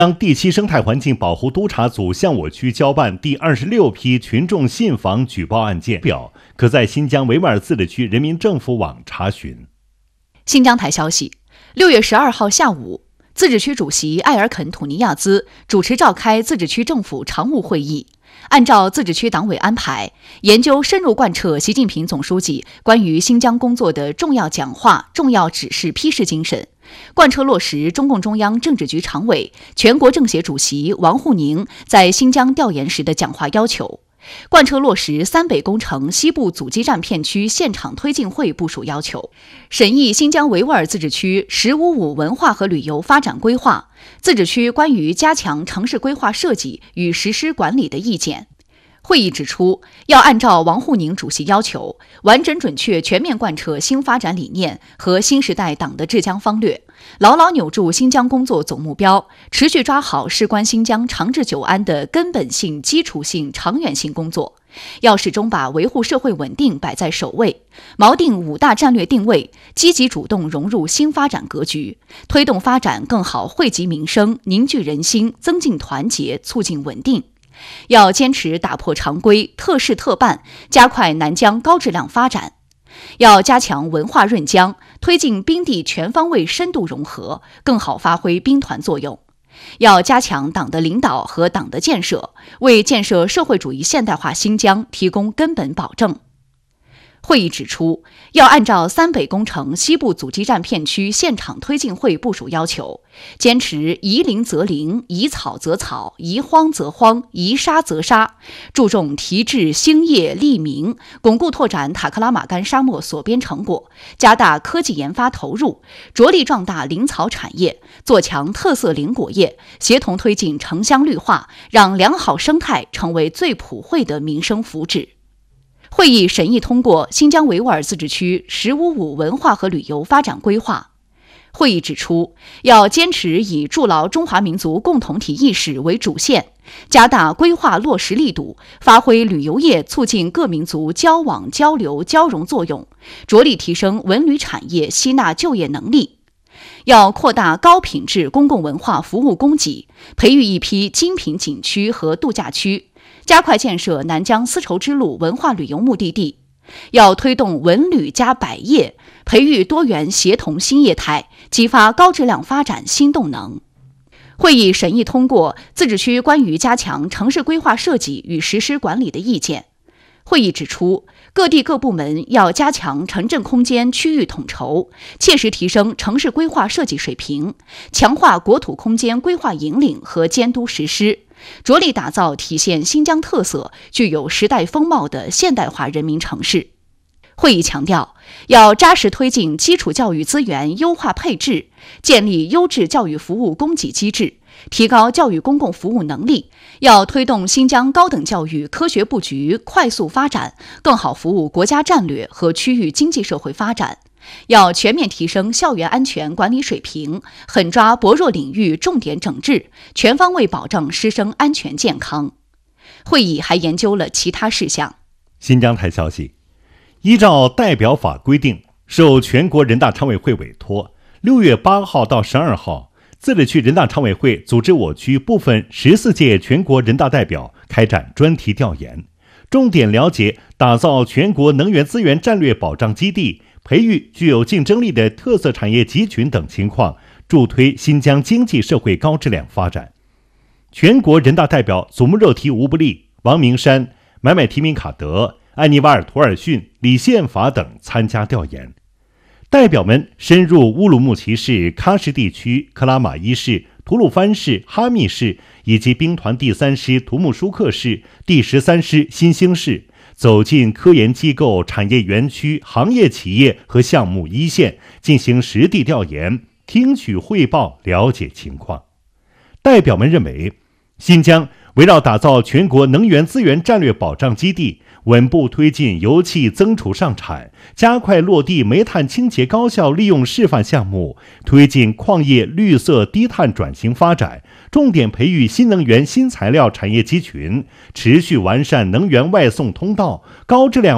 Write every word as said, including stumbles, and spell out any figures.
当第七生态环境保护督察组向我区交办第二十六批群众信访举报案件表，可在新疆维吾尔自治区人民政府网查询。 新疆台消息，六月十二号下午，自治区主席艾尔肯土尼亚兹主持召开自治区政府常务会议，按照自治区党委安排，研究深入贯彻习近平总书记关于新疆工作的重要讲话、重要指示批示精神，贯彻落实中共中央政治局常委、全国政协主席王沪宁在新疆调研时的讲话要求，贯彻落实三北工程西部阻击战片区现场推进会部署要求，审议新疆维吾尔自治区“十五五”文化和旅游发展规划、自治区关于加强城市规划设计与实施管理的意见。会议指出，要按照王沪宁主席要求，完整准确全面贯彻新发展理念和新时代党的治疆方略，牢牢扭住新疆工作总目标，持续抓好事关新疆长治久安的根本性、基础性、长远性工作，要始终把维护社会稳定摆在首位，锚定五大战略定位，积极主动融入新发展格局，推动发展更好惠及民生、凝聚人心、增进团结、促进稳定。要坚持打破常规，特事特办，加快南疆高质量发展。要加强文化润疆，推进宾地全方位深度融合，更好发挥兵团作用。要加强党的领导和党的建设，为建设社会主义现代化新疆提供根本保证。会议指出，要按照三北工程西部阻击战片区现场推进会部署要求，坚持宜林则林、宜草则草、宜荒则荒、宜沙则沙，注重提质兴业利民，巩固拓展塔克拉玛干沙漠所编成果，加大科技研发投入，着力壮大林草产业，做强特色林果业，协同推进城乡绿化，让良好生态成为最普惠的民生福祉。会议审议通过新疆维吾尔自治区“十五五”文化和旅游发展规划。会议指出，要坚持以筑牢中华民族共同体意识为主线，加大规划落实力度，发挥旅游业促进各民族交往交流交融作用，着力提升文旅产业吸纳就业能力。要扩大高品质公共文化服务供给，培育一批精品景区和度假区，加快建设南疆丝绸之路文化旅游目的地。要推动文旅加百业，培育多元协同新业态，激发高质量发展新动能。会议审议通过自治区关于加强城市规划设计与实施管理的意见。会议指出，各地各部门要加强城镇空间区域统筹，切实提升城市规划设计水平，强化国土空间规划引领和监督实施，着力打造体现新疆特色、具有时代风貌的现代化人民城市。会议强调，要扎实推进基础教育资源优化配置，建立优质教育服务供给机制，提高教育公共服务能力，要推动新疆高等教育科学布局快速发展，更好服务国家战略和区域经济社会发展。要全面提升校园安全管理水平，狠抓薄弱领域重点整治，全方位保障师生安全健康。会议还研究了其他事项。 新疆台消息，依照代表法规定，受全国人大常委会委托，六月八号到十二号，自治区人大常委会组织我区部分十四届全国人大代表开展专题调研，重点了解打造全国能源资源战略保障基地，培育具有竞争力的特色产业集群等情况，助推新疆经济社会高质量发展。全国人大代表祖木热提吴布利、王明山、买买提名卡德、安尼瓦尔图尔逊、李宪法等参加调研。代表们深入乌鲁木齐市喀什地区、克拉玛依市、吐鲁番市、哈密市以及兵团第三师图木舒克市、第十三师新兴市，走进科研机构、产业园区、行业企业和项目一线，进行实地调研，听取汇报，了解情况。代表们认为，新疆围绕打造全国能源资源战略保障基地，稳步推进油气增储上产，加快落地煤炭清洁高效利用示范项目，推进矿业绿色低碳转型发展，重点培育新能源新材料产业集群，持续完善能源外送通道，高质量